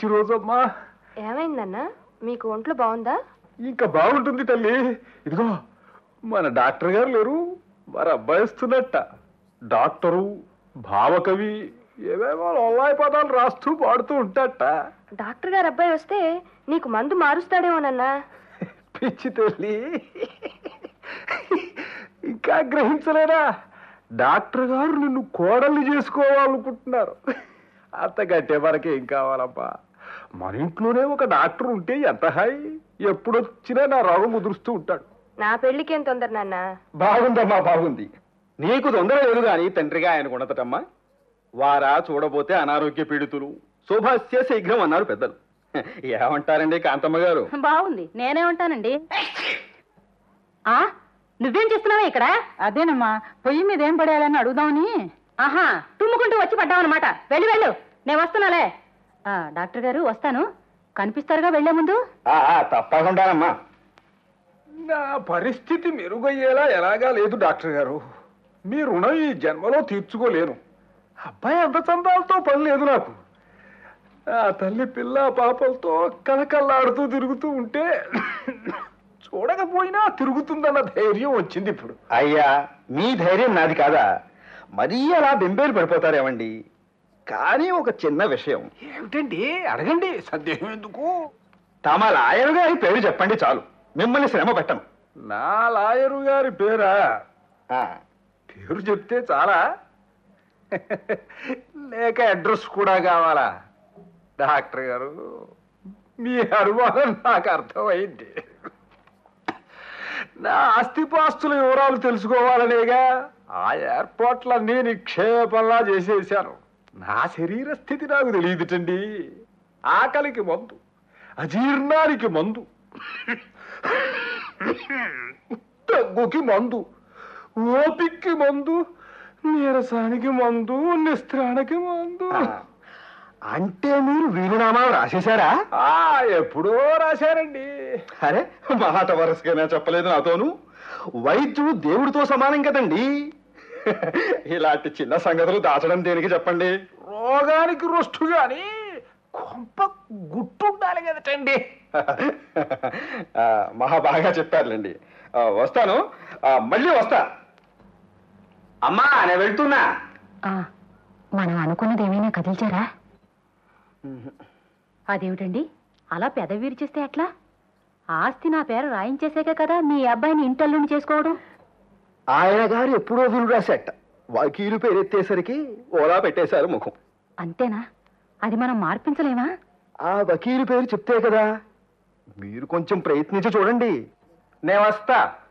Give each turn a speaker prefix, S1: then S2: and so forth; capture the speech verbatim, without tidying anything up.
S1: మంచి రోజమ్మా.
S2: ఏమైందన్నా? మీకు ఒంట్లో బాగుందా?
S1: ఇంకా బాగుంటుంది తల్లి. ఇదిగో మన డాక్టర్ గారు లేరు, మరి అబ్బాయి వస్తున్నట్ట. డాక్టరు, భావకవి ఏవేమో ఒల్లాయి పదాలు రాస్తూ పాడుతూ ఉంటాట.
S2: డాక్టర్ గారు అబ్బాయి వస్తే నీకు మందు మారుస్తాడేమోనన్నా.
S1: పిచ్చి తల్లి, ఇంకా గ్రహించలేదా? డాక్టర్ గారు నిన్ను కోడల్ని చేసుకోవాలనుకుంటున్నారు. అంతకంటే మనకేం కావాలబ్బా? మన ఇంట్లోనే ఒక డాక్టర్ ఉంటే ఎంత హాయి. ఎప్పుడొచ్చినా నా రోగం ముదురుస్తూ ఉంటాడు.
S2: నా పెళ్లికేం తొందర నాన్న?
S3: బాగుందమ్మా, బాగుంది. నీకు తొందర లేదు గాని తండ్రిగా ఆయన ఉండతటమ్మా. వారా చూడబోతే అనారోగ్య పీడితులు, శుభస్య శీఘ్రం అన్నారు పెద్దలు. ఏమంటారండి కాంతమ్మ గారు?
S4: బాగుంది, నేనేమంటానండి. ఆ నువ్వేం చేస్తున్నావా ఇక్కడ? అదేనమ్మా, పొయ్యి మీద ఏం పడేయాలని అడుగుదామని. ఆహా, తుమ్ముకుంటూ వచ్చి పడ్డావన్నమాట. వెళ్ళి వెళ్ళు, నేను వస్తున్నాలే. డాక్టర్ గారు వస్తాను, కనిపిస్తారుగా వెళ్లే ముందు.
S3: తప్పకుండానమ్మా.
S1: నా పరిస్థితి మెరుగయ్యేలా ఎలాగా లేదు డాక్టర్ గారు. మీ రుణం ఈ జన్మలో తీర్చుకోలేను. అబ్బాయి అంత చందాలతో పని లేదు నాకు. ఆ తల్లి పిల్ల పాపలతో కలకల్లాడుతూ తిరుగుతూ ఉంటే చూడకపోయినా తిరుగుతుందన్న ధైర్యం వచ్చింది ఇప్పుడు.
S3: అయ్యా, మీ ధైర్యం నాది కాదా? మరీ అలా బెంబేలు పడిపోతారేమండి. కానీ ఒక చిన్న విషయం.
S1: ఏమిటండి? అడగండి, సందేహం ఎందుకు?
S3: తమ లాయర్ గారి పేరు చెప్పండి చాలు, మిమ్మల్ని శ్రమ పెట్టను.
S1: నా లాయరు గారి పేరా? పేరు చెప్తే చాలా, లేక అడ్రస్ కూడా కావాలా? డాక్టర్ గారు, మీ అనుమానం నాకు అర్థమైంది. నా ఆస్తిపాస్తుల వివరాలు తెలుసుకోవాలనేగా ఆ ఏర్పాట్లన్నీ నిక్షేపంలా చేసేశాను. నా శరీర స్థితి నాకు తెలియదుటండి. ఆకలికి మందు, అజీర్ణానికి మందు, దగ్గుకి మందు, ఓపిక్కి మందు, నీరసానికి మందు, నిస్త్రాణకి మందు.
S3: అంటే మీరు వీలునామా రాసేశారా?
S1: ఎప్పుడో రాశారండి.
S3: అరే, మాట వరుసగా చెప్పలేదు నాతోను. వైద్యుడు దేవుడితో సమానం కదండి. ఇలాంటి చిన్న సంగతులు దాచడం దేనికి చెప్పండి?
S1: రోగానికి రుష్టు గాని కొంప గుట్టుండాలి కదటండి.
S3: మహా బాగా చెప్పారులేండి. వస్తాను, మళ్ళీ వస్తా. అమ్మా, నేను వెళ్తున్నా.
S4: మనం అనుకున్నది ఏమైనా కదిల్చారా? అదేమిటండి అలా పెదవీరు చేస్తే ఎట్లా? ఆస్తి నా పేరు రాయించేసాక కదా మీ అబ్బాయిని ఇంటల్లుని చేసుకోవడం.
S3: ఆయన గారు ఎప్పుడో వీలు రాసేట, వకీలు పేరు ఎత్తేసరికి ఓలా పెట్టేశారు ముఖం.
S4: అంతేనా? అది మనం మార్పించలేమా?
S3: ఆ వకీలు పేరు చెప్తే కదా. మీరు కొంచెం ప్రయత్నించి చూడండి. నేను వస్తా.